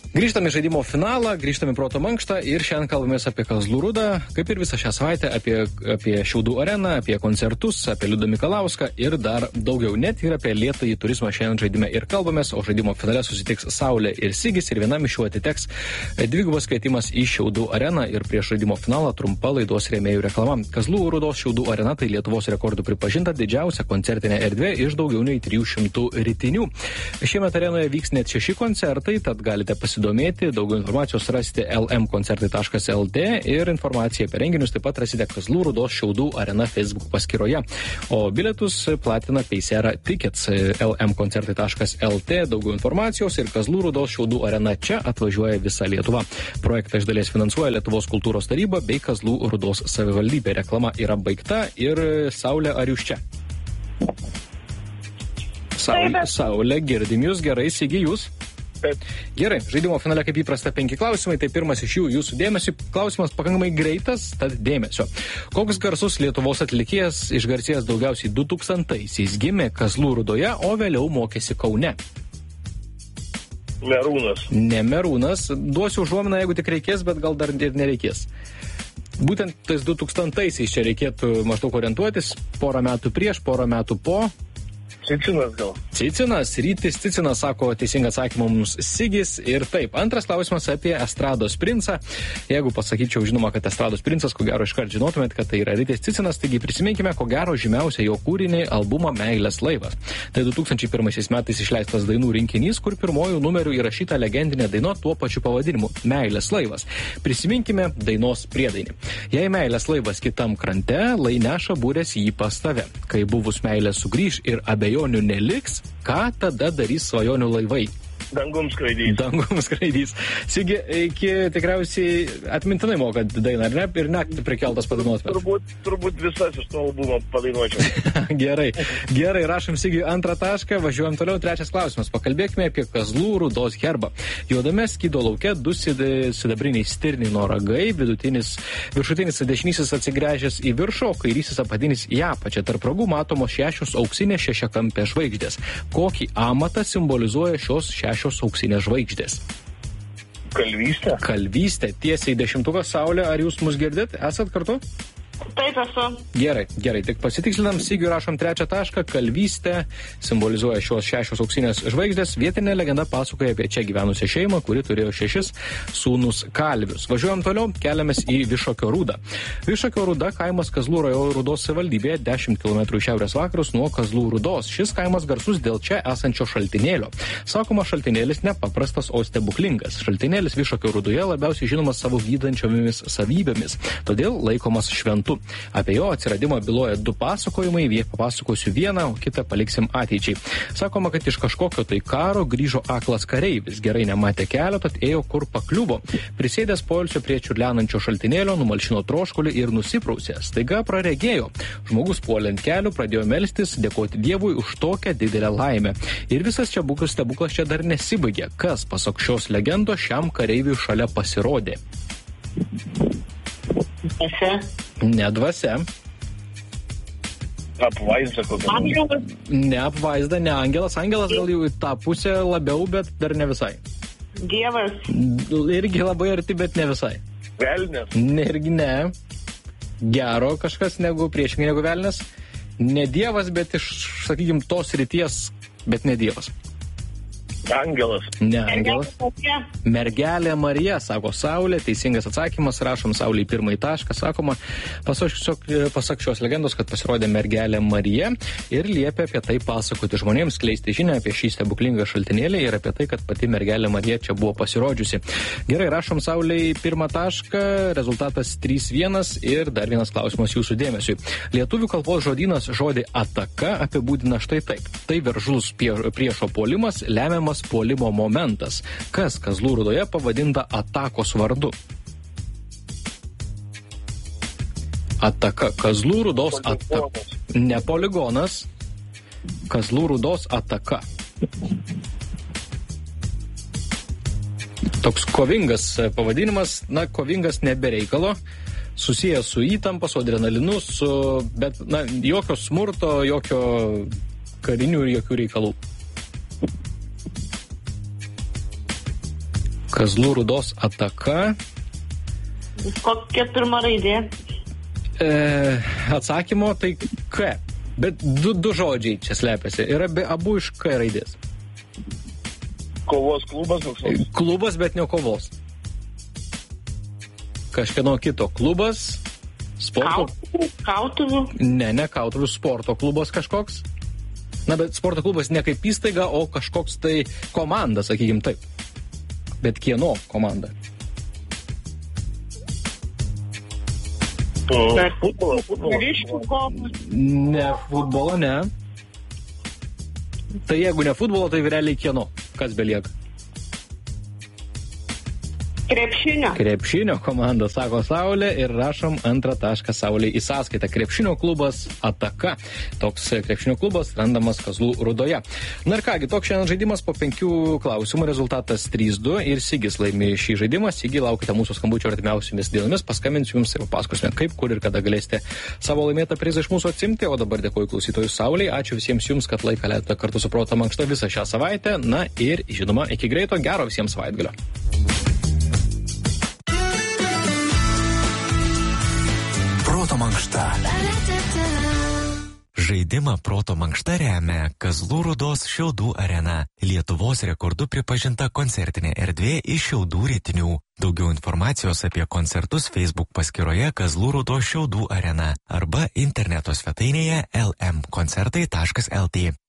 Grįžtame į žaidimo finalą, grįžtame į Proto mankštą ir šiandien kalbamės apie Kazlų Rūdą, kaip ir visą šią savaitę, apie Šiaudų areną, apie koncertus, apie Liudą Mikalauską ir dar daugiau, net ir apie lėtąjį turizmą šiandien žaidime ir kalbamės, o žaidimo finale susitiks Saulė ir Sigis ir vienam iš jų atiteks dvigubas kvietimas į Šiaudų areną ir prieš žaidimo finalą trumpa laidos rėmėjų reklama. Kazlų Rūdos Šiaudų arena tai Lietuvos rekordų pripažinta didžiausia koncertinė erdvė iš daugiau nei 300 ritinių. Šiemet arenoje vyks net 6 koncertai, tad galite pasidomėti, daugiau informacijos rasite lmkoncertai.lt ir informaciją apie renginius taip pat rasite Kazlų Rūdos Šiaudų arena Facebook paskyroje. O bilietus platina Paysera Tickets lmkoncertai.lt, daugiau informacijos ir Kazlų Rūdos Šiaudų arena čia atvažiuoja visa Lietuva. Projektą iš dalies finansuoja Lietuvos kultūros taryba bei Kazlų Rūdos savivaldybė. Reklama yra baigta ir Saulė, ar jūs čia? Saulė, girdim jūs, gerai, Sigi jūs? Taip. Gerai, žaidimo finale kaip įprasta 5 klausimai, tai pirmas iš jų jūsų dėmesio. Klausimas pakankamai greitas, tad dėmesio. Koks garsus Lietuvos atlikėjas išgarsėjęs daugiausiai 2000-aisiais gimė Kazlų Rūdoje, o vėliau mokėsi Kaune? Merūnas. Ne Merūnas. Duosiu užuominą, jeigu tik reikės, bet gal dar ir nereikės. Būtent tais 2000-aisiais čia reikėtų maždaug orientuotis, porą metų prieš, porą metų po. Cicinas gal. Cicinas, Rytis Cicinas, sako teisingą atsakymą mums Sigis. Ir taip, antras klausimas apie Estrados princą. Jeigu pasakyčiau, žinoma, kad Estrados princas, ko gero iškart žinotumėt, kad tai yra Rytis Cicinas, taigi prisiminkime, ko gero žymiausią jo kūrinį albumą Meilės laivas. Tai 2001 metais išleistas dainų rinkinys, kur pirmojų numerių įrašyta legendinė daina tuo pačiu pavadinimu – Meilės laivas. Prisiminkime dainos priedainį. Jei meilės laivas kitam krante, lai neša būrės jį pas tave. Kai buvus meilė sugrįž ir abejonių neliks, ką tada darys svajonių laivai? Dangum skraidys. Dangum skraidys. Sigi, iki tikriausiai atmintinai mokat dainą, ar ne? Ir naktį prikeltas padainuotumėt. Turbūt visas iš to albumo padainuočiau. Gerai, rašom Sigi antrą tašką, važiuojam toliau. Trečias klausimas. Pakalbėkime apie Kazlų Rūdos herbą. Juodame skydo lauke 2 sidabriniai stirniai nuo ragai, viršutinis dešinysis atsigręžęs į viršų, o kairysis apatinis į apačią. Tarp ragų matomos 6 auksinės šešiakampės žvaigždės. Kokį amatą simbolizuoja šios 6 auksinės žvaigždės? Kalvystė. Tiesiai 10 Saulė, ar jūs mus girdit? Esat kartu? Taip esu. Gerai, tik pasitikslinam, Sigiui rašom 3 tašką, kalvystė simbolizuoja šios 6 auksinės žvaigždės. Vietinė legenda pasakoja apie čia gyvenusią šeimą, kuri turėjo 6 sūnus kalvius. Važiuojam toliau, keliamės į Višakio Rūdą. Višakio Rūda kaimas Kazlų rajono Rūdos savivaldybėje 10 km šiaurės vakarus nuo Kazlų Rūdos. Šis kaimas garsus dėl čia esančio šaltinėlio. Sakoma, šaltinėlis nepaprastas, o stebuklingas. Šaltinėlis Višakio Rūdoje labiausiai žinomas savo gydančiomis savybėmis, todėl laikomas šventu. Apie jo atsiradimą byloja 2 pasakojimai, papasakosiu vieną, o kitą paliksim ateičiai. Sakoma, kad iš kažkokio tai karo grįžo aklas kareivis, gerai nematė kelio, tad ėjo kur pakliuvo. Prisėdęs poilsio prie čiurlenančio šaltinėlio, numalšino troškulį ir nusiprausė. Staiga praregėjo. Žmogus puolė ant kelių, pradėjo melstis, dėkoti Dievui už tokią didelę laimę. Ir visas čia stebuklas čia dar nesibaigė. Kas, pasak šios legendos, šiam kareiviui šalia pasirodė? Ne dvasia. Apvaizda kokia. Angelas. Ne apvaizda, ne angelas. Angelas gal jau į tą pusę labiau, bet dar ne visai. Dievas. Irgi labai arti, bet ne visai. Velnias. Irgi ne. Gero kažkas priešingai negu velnias. Ne Dievas, bet iš, sakykim, tos ryties, bet ne Dievas. Angelas. Ne angelas. Mergelė Marija, sako Saulė. Teisingas atsakymas, rašom Saulei 1 tašką. Sakoma, pasak šios legendos, kad pasirodė mergelė Marija ir liepė apie tai pasakoti žmonėms, skleisti žinią apie šį stebuklingą šaltinėlį ir apie tai, kad pati mergelė Marija čia buvo pasirodžiusi. Gerai, rašom Saulei 1 tašką, rezultatas 3-1 ir dar vienas klausimas jūsų dėmesiui. Lietuvių kalbos žodynas žodį ataka apibūdina štai taip. Tai veržlus priešo puolimas, lemiamas puolimo momentas. Kas Kazlų Rūdoje pavadinta atakos vardu? Ataka. Kazlų Rūdos ataka. Ne poligonas. Kazlų Rūdos ataka. Toks kovingas pavadinimas, kovingas nebereikalo, susijęs su įtampa, su adrenalinu, bet jokio smurto, jokio karinių ir jokių reikalų. Kazlų Rūdos ataka. Kokia pirma raidė? Atsakymo tai K. Bet du žodžiai čia slepiasi. Yra abu iš K raidės. Kovos klubas. Klubas, bet ne kovos. Kažkieno kito klubas. Sporto. Kautuvių. Ne kautuvių, sporto klubas kažkoks. Na, bet sporto klubas ne kaip įstaiga, o kažkoks tai komanda, sakykim taip. Bet kieno komanda? Ryškių kovų. Ne futbolo, ne. Tai jeigu ne futbolo, tai realiai kieno? Kas belieka? Krepšinio. Krepšinio komanda, sako Saulė, ir rašom antrą tašką Saulė į sąskaitą. Krepšinio klubas ataka. Toks krepšinio klubas randamas Kazlų Rūdoje. Na ir kągi, toks šiandien žaidimas po 5 klausimų, rezultatas 3-2 ir Sigis laimė šį žaidimą. Sigi, laukite mūsų skambučio artimiausiomis dienomis, paskambinsiu jums ir papasakosime, kaip, kur ir kada galėsite savo laimėtą prizą iš mūsų atsimti. O dabar dėkoju klausytojų Saulei, ačiū visiems jums, kad laiką leidote kartu su Proto Mankšta visą šią savaitę. Na ir, žinoma, iki greito, gero visiems savaitgalio. Proto Mankšta. Žaidimą Proto Mankšta remia Kazlų Rūdos Šiaudų arena. Lietuvos rekordu pripažinta koncertinė erdvė iš Šiaudų Rytinių. Daugiau informacijos apie koncertus Facebook paskyroje Kazlų Rūdos Šiaudų arena arba interneto svetainėje lmkoncertai.lt.